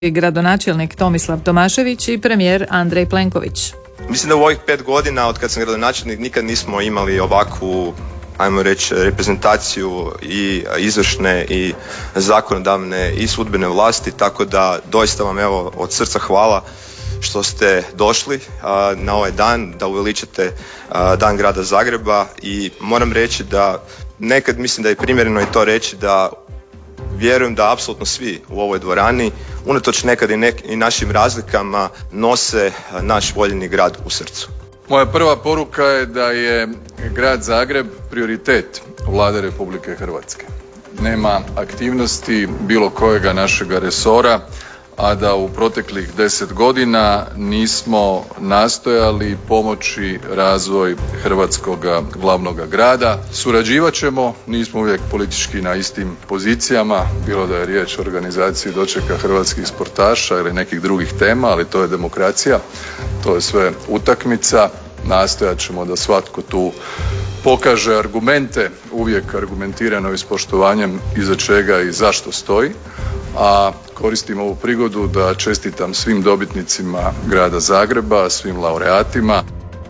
gradonačelnik Tomislav Tomašević i premijer Andrej Plenković. Mislim da u ovih 5 godina od kad sam gradonačelnik nikad nismo imali ovakvu, ajmo reći, reprezentaciju i izvršne i zakonodavne i sudbene vlasti, tako da doista vam evo od srca hvala što ste došli na ovaj dan, da uveličate Dan grada Zagreba. I moram reći da nekad mislim da je primjereno i to reći da vjerujem da apsolutno svi u ovoj dvorani, unatoč nekad i našim razlikama, nose naš voljeni grad u srcu. Moja prva poruka je da je grad Zagreb prioritet Vlade Republike Hrvatske. Nema aktivnosti bilo kojega našega resora, a da u proteklih 10 godina nismo nastojali pomoći razvoj hrvatskoga glavnoga grada. Surađivat ćemo, nismo uvijek politički na istim pozicijama, bilo da je riječ o organizaciji dočeka hrvatskih sportaša ili nekih drugih tema, ali to je demokracija, to je sve utakmica. Nastojat ćemo da svatko tu pokaže argumente, uvijek argumentirano i s poštovanjem iza čega i zašto stoji. A koristim ovu prigodu da čestitam svim dobitnicima grada Zagreba, svim laureatima.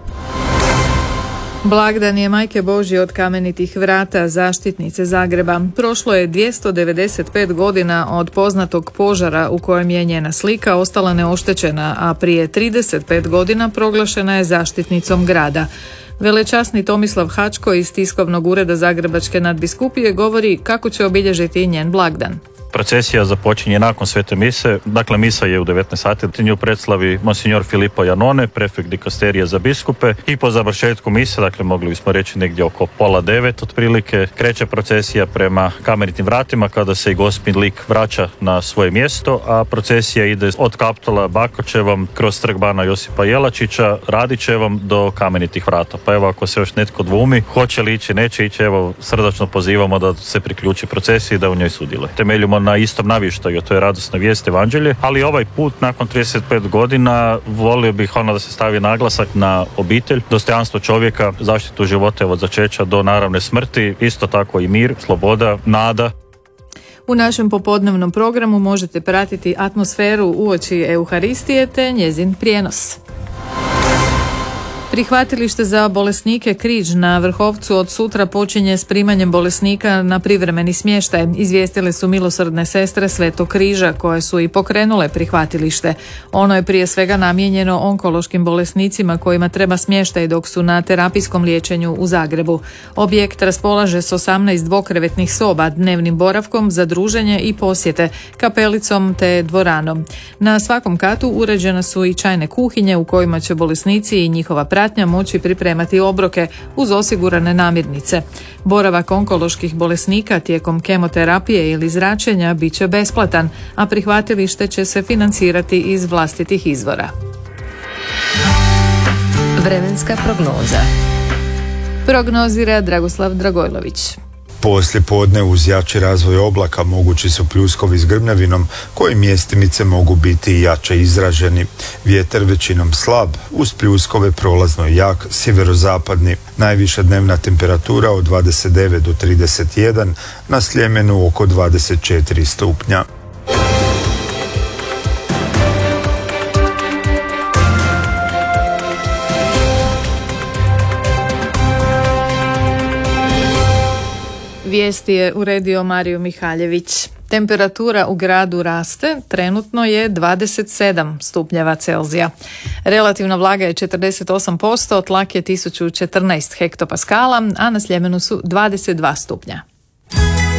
Blagdan je Majke Božje od Kamenitih vrata, zaštitnice Zagreba. Prošlo je 295 godina od poznatog požara u kojem je njena slika ostala neoštećena, a prije 35 godina proglašena je zaštitnicom grada. Velečasni Tomislav Hačko iz tiskovnog ureda Zagrebačke nadbiskupije govori kako će obilježiti njen blagdan. Procesija započinje nakon svete mise, dakle misa je u 19 sati, nju predslavi monsignor Filippo Janone, prefekt dikasterije za biskupe, i po završetku mise, dakle mogli bismo reći negdje oko 8:30 otprilike, kreće procesija prema Kamenitim vratima kada se i gospin lik vraća na svoje mjesto, a procesija ide od Kaptola Bakočevom kroz trg bana Josipa Jelačića, Radićevom do Kamenitih vrata. Pa evo, ako se još netko dvumi, hoće li ići, neće ići, evo srdačno pozivamo da se priključi procesiji i da u njoj sudjeluje. Temeljimo na istom navještaju, to je radosna vijest, evanđelje, ali ovaj put nakon 35 godina volio bih da se stavi naglasak na obitelj, dostojanstvo čovjeka, zaštitu života od začeća do naravne smrti, isto tako i mir, sloboda, nada. U našem popodnevnom programu možete pratiti atmosferu uoči Euharistije te njezin prijenos. Prihvatilište za bolesnike Križ na Vrhovcu od sutra počinje s primanjem bolesnika na privremeni smještaj. Izvijestile su milosrdne sestre Svetog Križa koje su i pokrenule prihvatilište. Ono je prije svega namijenjeno onkološkim bolesnicima kojima treba smještaj dok su na terapijskom liječenju u Zagrebu. Objekt raspolaže s 18 dvokrevetnih soba, dnevnim boravkom za druženje i posjete, kapelicom te dvoranom. Na svakom katu uređene su i čajne kuhinje u kojima će bolesnici i njihova pratnja moći pripremati obroke uz osigurane namirnice. Boravak onkoloških bolesnika tijekom kemoterapije ili zračenja bit će besplatan, a prihvatilište će se financirati iz vlastitih izvora. Vremenska prognoza. Prognozira Dragoslav Dragojlović. Poslije podne uz jači razvoj oblaka mogući su pljuskovi s grmljavinom koji mjestimice mogu biti i jače izraženi. Vjetar većinom slab, uz pljuskove prolazno jak sjeverozapadni. Najviša dnevna temperatura od 29 do 31, na Sljemenu oko 24 stupnja. Vijesti je uredio Mario Mihaljević. Temperatura u gradu raste, trenutno je 27 stupnjeva Celzija. Relativna vlaga je 48%, tlak je 1014 hektopaskala, a na Sljemenu su 22 stupnja.